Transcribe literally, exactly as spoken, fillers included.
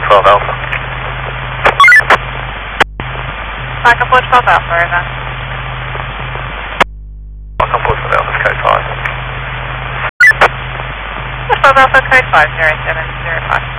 twelve Alpha. Michael four twelve Alpha, over. Michael four twelve Alpha, code five. four twelve Alpha, code five zero seven zero five.